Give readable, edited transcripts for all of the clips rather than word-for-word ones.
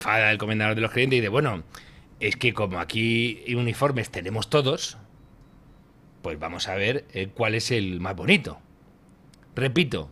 el comendador de los creyentes y dice, bueno, es que como aquí uniformes tenemos todos, pues vamos a ver cuál es el más bonito. Repito,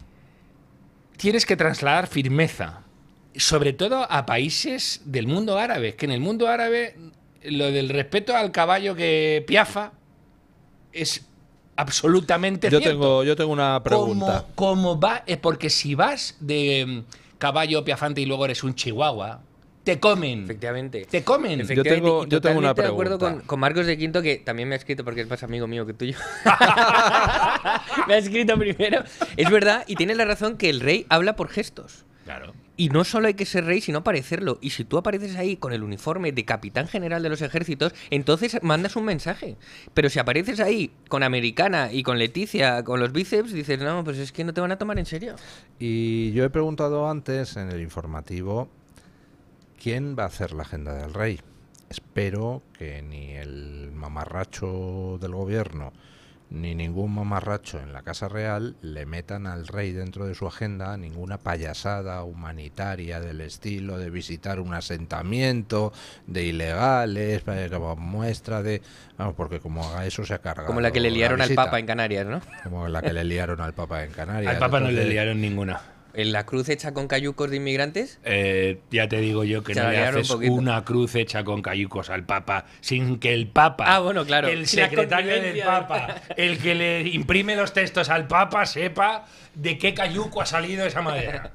tienes que trasladar firmeza, sobre todo a países del mundo árabe, que en el mundo árabe lo del respeto al caballo que piafa es absolutamente cierto. Yo tengo una pregunta. ¿Cómo va? Porque si vas de caballo piafante y luego eres un chihuahua, te comen. Efectivamente. Te comen. Efectivamente, Yo tengo una de acuerdo pregunta. con Marcos de Quinto, que también me ha escrito porque es más amigo mío que tuyo. Me ha escrito primero. Es verdad, y tienes la razón que el rey habla por gestos. Claro. Y no solo hay que ser rey, sino parecerlo. Y si tú apareces ahí con el uniforme de capitán general de los ejércitos, entonces mandas un mensaje. Pero si apareces ahí con Americana y con Leticia, con los bíceps, dices, no, pues es que no te van a tomar en serio. Y yo he preguntado antes en el informativo quién va a hacer la agenda del rey. Espero que ni el mamarracho del gobierno ni ningún mamarracho en la Casa Real le metan al rey dentro de su agenda ninguna payasada humanitaria del estilo de visitar un asentamiento de ilegales, como muestra de... Vamos, porque como haga eso se ha cargado. Como la que le liaron al visita. Papa en Canarias, ¿no? Como la que le liaron al Papa en Canarias. Al Papa no le Entonces, liaron ninguna. En la cruz hecha con cayucos de inmigrantes. Ya te digo yo que Se no la le liaron un haces poquito. una cruz hecha con cayucos al Papa sin que el Papa, Bueno, claro. el Sin la secretario del connivencia Papa, el que le imprime los textos al Papa, sepa de qué cayuco ha salido esa madera.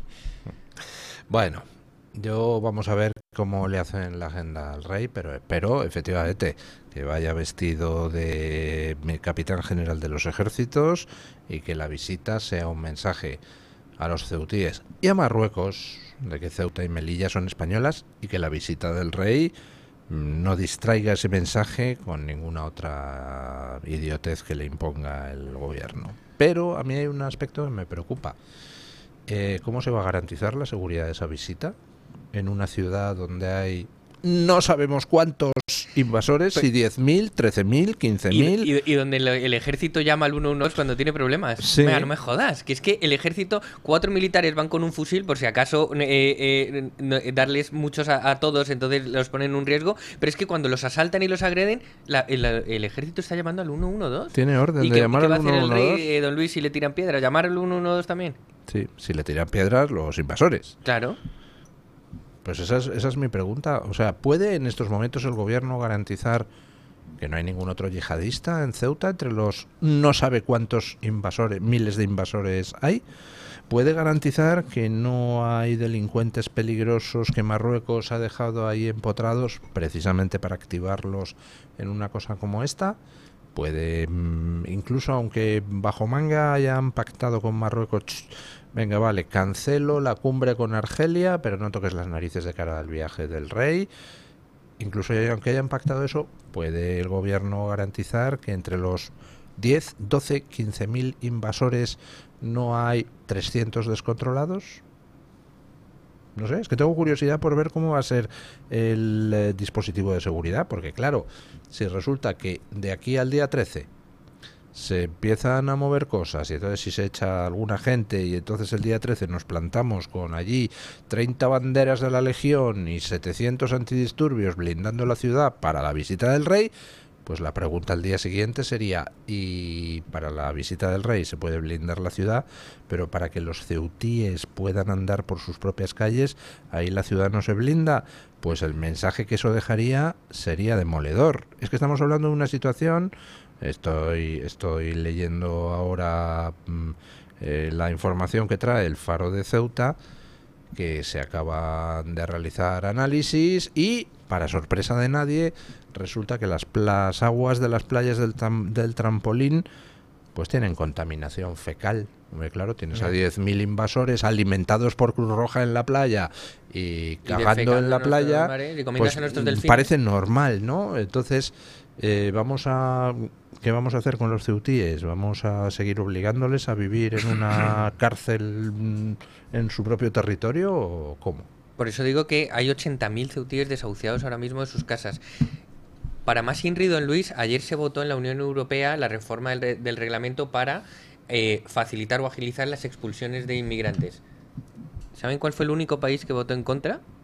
Bueno, yo vamos a ver cómo le hacen la agenda al rey, pero espero efectivamente que vaya vestido de capitán general de los ejércitos y que la visita sea un mensaje a los ceutíes y a Marruecos de que Ceuta y Melilla son españolas y que la visita del rey no distraiga ese mensaje con ninguna otra idiotez que le imponga el gobierno. Pero a mí hay un aspecto que me preocupa. ¿Cómo se va a garantizar la seguridad de esa visita en una ciudad donde hay no sabemos cuántos invasores, si 10.000, 13.000, 15.000? Y donde el ejército llama al 112 cuando tiene problemas. Sí. Mira, no me jodas. Que es que el ejército, 4 militares van con un fusil por si acaso darles muchos a todos, entonces los ponen en un riesgo. Pero es que cuando los asaltan y los agreden, el ejército está llamando al 112. Tiene orden ¿Y de qué llamar va a al hacer el 112. rey, don Luis, si le tiran piedra? ¿Llamar al 112 también? Sí, si le tiran piedras los invasores. Claro. Pues esa es mi pregunta. O sea, ¿puede en estos momentos el gobierno garantizar que no hay ningún otro yihadista en Ceuta entre los no sabe cuántos invasores, miles de invasores hay? ¿Puede garantizar que no hay delincuentes peligrosos que Marruecos ha dejado ahí empotrados precisamente para activarlos en una cosa como esta? Puede, incluso aunque bajo manga hayan pactado con Marruecos, venga, vale, cancelo la cumbre con Argelia, pero no toques las narices de cara al viaje del rey. Incluso aunque hayan pactado eso, ¿puede el gobierno garantizar que entre los 10, 12, 15.000 invasores no hay 300 descontrolados? No sé, es que tengo curiosidad por ver cómo va a ser el dispositivo de seguridad, porque claro, si resulta que de aquí al día 13 se empiezan a mover cosas y entonces si se echa alguna gente y entonces el día 13 nos plantamos con allí 30 banderas de la Legión y 700 antidisturbios blindando la ciudad para la visita del rey, pues la pregunta al día siguiente sería, y para la visita del rey se puede blindar la ciudad, pero para que los ceutíes puedan andar por sus propias calles, ahí la ciudad no se blinda. Pues el mensaje que eso dejaría sería demoledor. Es que estamos hablando de una situación, estoy leyendo ahora la información que trae el Faro de Ceuta, que se acaban de realizar análisis y, para sorpresa de nadie, resulta que las aguas de las playas del Trampolín pues tienen contaminación fecal. Hombre, claro, tienes a 10.000 invasores alimentados por Cruz Roja en la playa y cagando en la playa, pues parece normal, ¿no? Entonces, ¿qué vamos a hacer con los ceutíes? ¿Vamos a seguir obligándoles a vivir en una cárcel en su propio territorio o cómo? Por eso digo que hay 80.000 ceutíes desahuciados ahora mismo de sus casas. Para más Inri, don Luis, ayer se votó en la Unión Europea la reforma del reglamento para facilitar o agilizar las expulsiones de inmigrantes. ¿Saben cuál fue el único país que votó en contra?